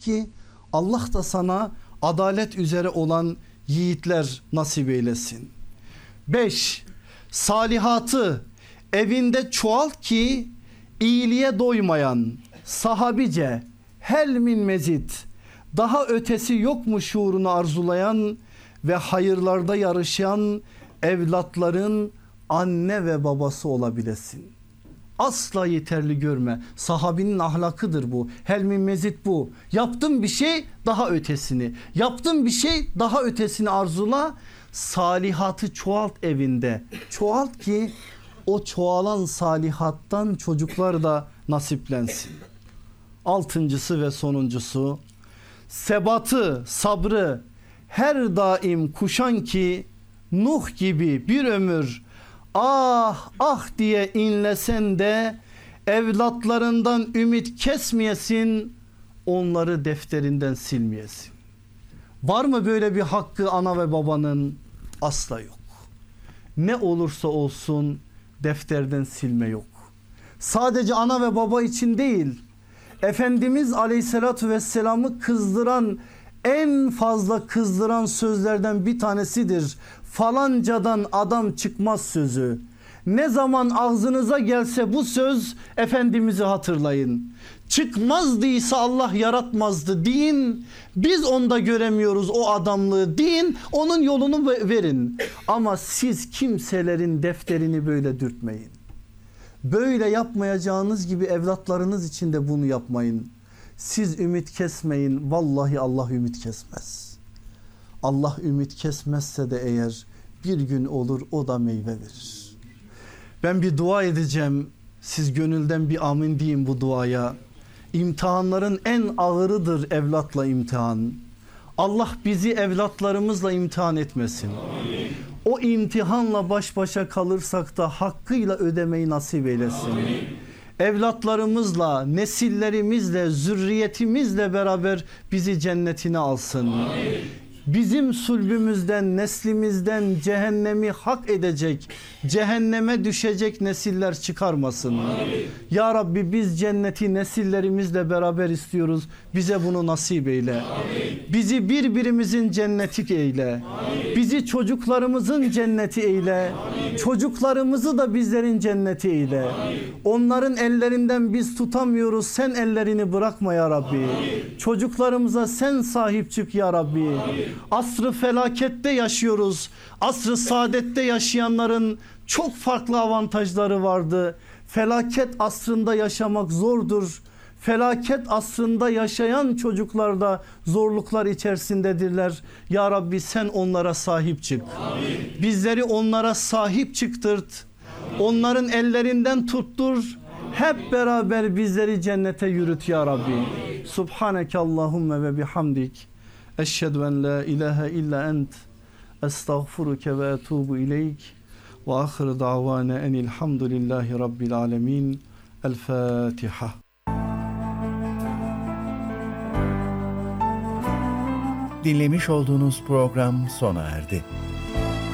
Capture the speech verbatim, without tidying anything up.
ki Allah da sana adalet üzere olan yiğitler nasip eylesin. Beş, salihatı evinde çoğalt ki iyiliğe doymayan sahabice hel min mezid, daha ötesi yok mu şuurunu arzulayan ve hayırlarda yarışan evlatların anne ve babası olabilesin. Asla yeterli görme. Sahabinin ahlakıdır bu. Hel min mezid bu. Yaptın bir şey, daha ötesini. Yaptın bir şey, daha ötesini arzula. Salihatı çoğalt evinde. Çoğalt ki o çoğalan salihattan çocuklar da nasiplensin. Altıncısı ve sonuncusu, sebatı, sabrı her daim kuşan ki Nuh gibi bir ömür ah ah diye inlesen de evlatlarından ümit kesmeyesin, onları defterinden silmeyesin. Var mı böyle bir hakkı ana ve babanın? Asla yok. Ne olursa olsun defterden silme yok. Sadece ana ve baba için değil, Efendimiz Aleyhisselatü Vesselam'ı kızdıran, en fazla kızdıran sözlerden bir tanesidir falancadan adam çıkmaz sözü. Ne zaman ağzınıza gelse bu söz, Efendimiz'i hatırlayın. Çıkmazdıysa Allah yaratmazdı deyin. Biz onda göremiyoruz o adamlığı deyin, onun yolunu verin. Ama siz kimselerin defterini böyle dürtmeyin. Böyle yapmayacağınız gibi evlatlarınız için de bunu yapmayın. Siz ümit kesmeyin. Vallahi Allah ümit kesmez. Allah ümit kesmezse de eğer bir gün olur o da meyve verir. Ben bir dua edeceğim. Siz gönülden bir amin deyin bu duaya. İmtihanların en ağırıdır evlatla imtihan. Allah bizi evlatlarımızla imtihan etmesin. Amin. O imtihanla baş başa kalırsak da hakkıyla ödemeyi nasip eylesin. Amin. Evlatlarımızla, nesillerimizle, zürriyetimizle beraber bizi cennetine alsın. Amin. Bizim sulbümüzden, neslimizden cehennemi hak edecek, cehenneme düşecek nesiller çıkarmasın. Amin. Ya Rabbi, biz cenneti nesillerimizle beraber istiyoruz. Bize bunu nasip eyle. Amin. Bizi birbirimizin cenneti eyle. Amin. Bizi çocuklarımızın cenneti eyle. Amin. Çocuklarımızı da bizlerin cenneti eyle. Amin. Onların ellerinden biz tutamıyoruz. Sen ellerini bırakma ya Rabbi. Amin. Çocuklarımıza sen sahip çık ya Rabbi. Amin. Asrı felakette yaşıyoruz. Asrı saadette yaşayanların çok farklı avantajları vardı. Felaket asrında yaşamak zordur. Felaket asrında yaşayan çocuklar da zorluklar içerisindedirler. Ya Rabbi, sen onlara sahip çık. Amin. Bizleri onlara sahip çıktırt. Onların ellerinden tuttur. Hep beraber bizleri cennete yürüt ya Rabbi. Subhaneke Allahümme ve bihamdik. Eşhedü en la ilahe illa ent. Estağfuruke ve etubu ileyk. Ve ahir davana enilhamdülillahi rabbil alemin. El Fatiha. Dinlemiş olduğunuz program sona erdi.